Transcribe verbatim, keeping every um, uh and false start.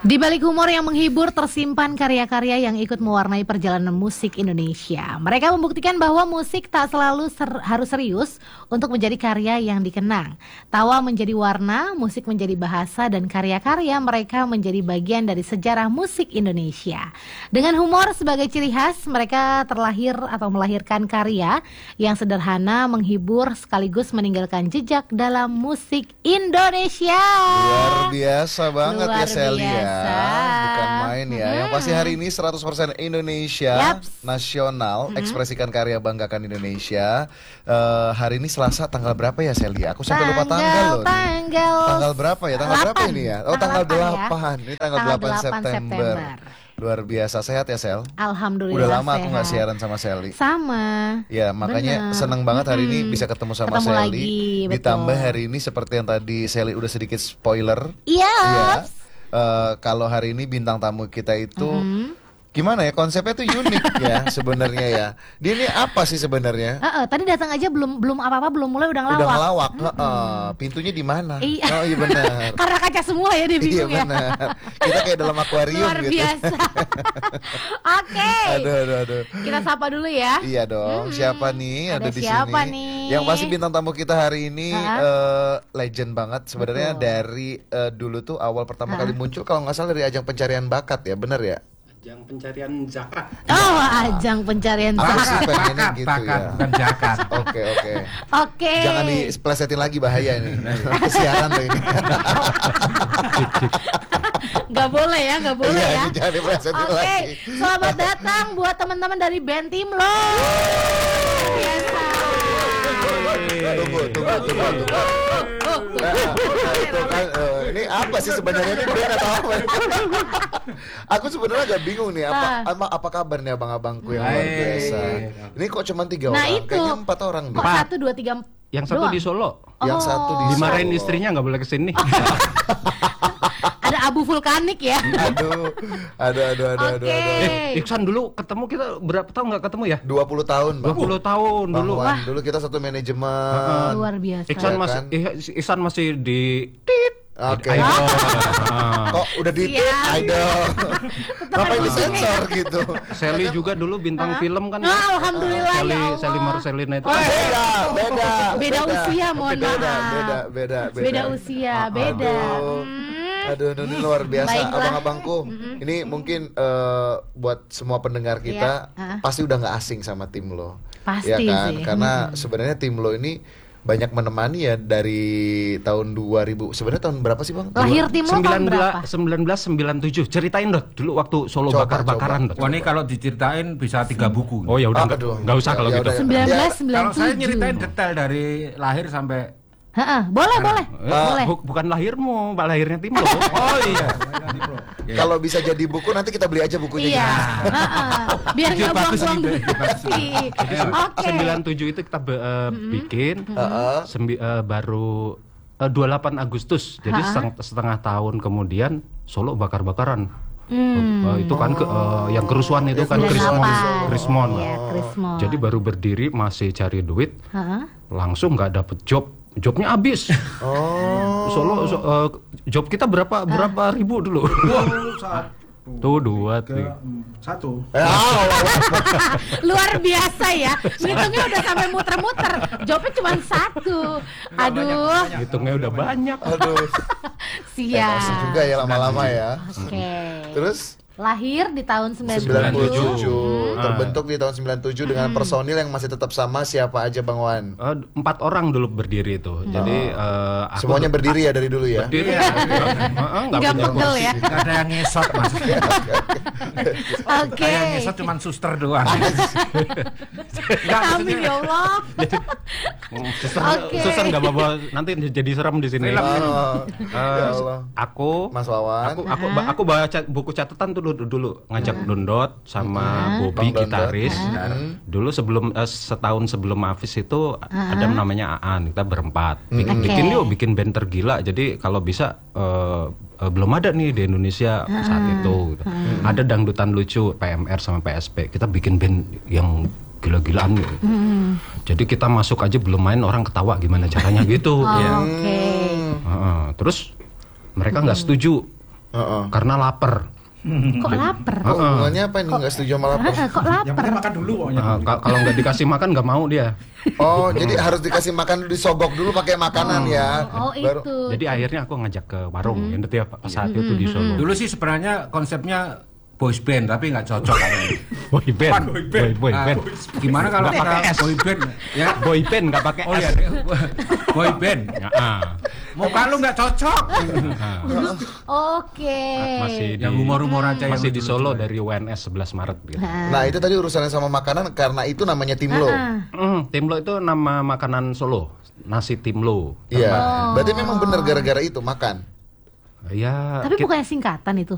Di balik humor yang menghibur tersimpan karya-karya yang ikut mewarnai perjalanan musik Indonesia. Mereka membuktikan bahwa musik tak selalu ser- harus serius untuk menjadi karya yang dikenang. Tawa menjadi warna, musik menjadi bahasa, dan karya-karya mereka menjadi bagian dari sejarah musik Indonesia. Dengan humor sebagai ciri khas, mereka terlahir atau melahirkan karya yang sederhana, menghibur, sekaligus meninggalkan jejak dalam musik Indonesia. Luar biasa banget Luar ya Sally ya. Bukan main ya. Hmm. Yang pasti hari ini seratus persen Indonesia Yaps. nasional, Hmm. ekspresikan karya, banggakan Indonesia. Uh, hari ini Selasa tanggal berapa ya Sally? Aku sampai lupa tanggal loh. Tanggal Tanggal berapa ya? Tanggal berapa ini ya? Oh, tanggal delapan. Ini tanggal Tanggal delapan September. Luar biasa, sehat ya Sel? Alhamdulillah. Udah lama aku sehat. gak siaran sama Sally. Sama. Ya makanya Bener. seneng banget hari ini Mm-mm. bisa ketemu sama Ketemu Sally. lagi, betul. Ditambah hari ini seperti yang tadi Sally udah sedikit spoiler. Iya. Ya, uh, kalau hari ini bintang tamu kita itu Mm-hmm. gimana ya, konsepnya tuh unik ya sebenarnya ya. Dia ini apa sih sebenarnya? Uh-uh, tadi datang aja belum belum apa-apa, belum mulai udah ngelawak. Udah ngelawak. Heeh. Pintunya di mana? Iya. Oh iya benar. Karena kaca semua ya dia Iya bingung ya. benar. Kita kayak dalam akuarium Luar gitu. biasa. Oke. Aduh aduh aduh. Kita sapa dulu ya. Iya dong. Hmm. Siapa nih? Ada di siapa sini. nih? Yang pasti bintang tamu kita hari ini Ha-ha. eh, legend banget. Sebenarnya Betul. dari eh, dulu tuh awal pertama Ha-ha. kali muncul kalau nggak salah dari ajang pencarian bakat ya, bener ya? Ajang pencarian zakat. Oh, ajang pencarian Aku sih bakat. pengennya gitu bakat, ya. bukan zakat. Oke oke. Oke. Jangan diplesetin lagi, bahaya ini. Siaran loh ini. Gak boleh ya, gak boleh Iya, ya. ini jangan diplesetin Oke, lagi. selamat datang buat teman-teman dari band Timlo. Biasa. Tunggu tunggu tunggu tunggu. Oh, Nah, itu kan, eh, ini apa sih sebenarnya, ini band atau apa? Aku sebenarnya agak bingung nih, apa Ah. apa, apa kabar nih abang-abangku yang luar Baik. biasa. Ini kok cuma tiga Nah, orang? itu. Kayaknya empat orang deh. Kok satu, dua, tiga, empat Yang satu doang? di Solo. Yang Oh. satu di Dimarahin Solo. istrinya nggak boleh kesini. Ada abu vulkanik ya. Aduh, aduh, aduh, aduh, aduh, Oke. aduh. eh, Iksan dulu ketemu kita berapa tahun nggak ketemu ya? dua puluh tahun, Bang. dua puluh tahun Bang dulu. Wan, dulu kita satu manajemen. Luar biasa. Iksan Ya masih kan? eh, Iksan masih di tit. Oke. Idol. Ah. Kok udah di Siap. idol. Ngapain ada disensor gitu? Sally juga dulu bintang film kan. Ah, alhamdulillah, Sally, ya Allah. Sally Marcelina itu. Beda, beda. Beda usia, mohon beda, maaf. Beda, beda, beda. Beda usia, beda. Aduh. Hmm. Aduh, aduh, ini luar biasa. Baiklah. Abang-abangku, ini mungkin eh, buat semua pendengar kita Iya, ah. pasti udah nggak asing sama tim lo. Pasti ya kan? sih. Karena sebenarnya tim lo ini banyak menemani ya dari tahun dua ribu. Sebenarnya tahun berapa sih, Bang? Lahir tim lo tahun berapa? sembilan belas sembilan puluh tujuh. Ceritain dot dulu waktu Solo Coba, bakar-bakaran dot. Wah, ini kalau diceritain bisa tiga buku. Oh ya udah Apa nggak tuh? nggak usah Ya- kalau ya gitu. udah. seribu sembilan ratus sembilan Kalau puluh tujuh. saya nyeritain detail dari lahir sampai Heeh, boleh, boleh. Eh, Boleh. bu- bukan lahirmu, Pak, lahirnya tim lo. oh iya. Ya. Kalau bisa jadi buku nanti kita beli aja bukunya. Iya. ya. Heeh. Biar Ide nggak bagus buang-buang ide, duit. ide bagus. Oke. sembilan puluh tujuh itu kita be- eh, bikin Heeh. sembi- eh, baru eh, dua puluh delapan Agustus. Jadi Ha-ha. seteng- setengah tahun kemudian Solo bakar-bakaran. Hmm. Eh, itu kan ke- eh, yang kerusuhan itu kan sembilan puluh Krismon. delapan. Krismon. Iya, Krismon. Jadi baru berdiri masih cari duit, Heeh. langsung nggak dapet job. Jobnya habis. Oh. Solo so- eh, job kita berapa berapa ribu dulu? Tuh dua, tiga. Satu. Eh, ah, Luar biasa ya. Ngitungnya udah sampai muter-muter. Jawabnya cuma satu. Aduh. Hitungnya udah banyak. aduh. Siap. Emosi juga ya lama-lama ya. Oke. Terus Lahir di tahun sembilan sembilan puluh puluh tujuh. tujuh terbentuk di tahun sembilan puluh tujuh dengan personil yang masih tetap sama. Siapa aja, Bang Wan? Eh, empat orang dulu berdiri itu. Jadi eh, aku Semuanya berdiri ya dari dulu ya. berdiri. Heeh, nggak Nggak punya pegel ya. Gak ada yang ngesot mas. Oke. Kayak yang ngesot cuma suster doang. Amin ya Allah. Susah, Oke. susah nggak bawa nanti jadi serem di sini. Oh, Eh, ya Allah. Aku, Mas Wawan. aku, aku, ba- aku bawa cat- buku catatan tuh dulu, dulu ngajak Dondot sama Bobby Bang Dondot. gitaris. Dulu sebelum eh, setahun sebelum Hafiz itu ada namanya Aan, kita berempat. Bikin, Oke. bikin yuk, bikin band tergila. Jadi kalau bisa eh, eh, belum ada nih di Indonesia saat itu. Gitu. Ada dangdutan lucu P M R sama P S P. Kita bikin band yang gila-gilaan gitu. Jadi kita masuk aja belum main orang ketawa gimana caranya gitu. Oh, Ya. Oke. Heeh. Terus mereka nggak setuju. Heeh. karena lapar. Kok lapar? Kok hubungannya apa ini nggak setuju sama lapar? Ah, Kok Yang lapar? penting makan dulu pokoknya. Nah, ka- kalau nggak dikasih makan nggak mau dia. Oh, jadi harus dikasih makan dulu, disogok dulu pakai makanan ya. Oh Baru- itu. Jadi akhirnya aku ngajak ke warung, yang itu ya pas saat itu di Solo. Dulu sih sebenarnya konsepnya boys band tapi nggak cocok katanya. Boy band, Pan, boy, boy Nah, band, gimana kalau Nggak pakai kita S. boy band ya? boy band nggak pakai Oh S. iya, boy band. Ya, ah. Muka lu nggak cocok. Ah. Oke. Masih di, Yang humor-humor aja yang masih di lucu-lucu. Solo dari U N S sebelas Maret. Gitu. Nah, itu tadi urusannya sama makanan karena itu namanya timlo. Ah. Hmm, timlo itu nama makanan Solo, nasi timlo. Iya. Berarti memang benar gara-gara itu makan. Ya, Tapi ki- bukannya singkatan itu.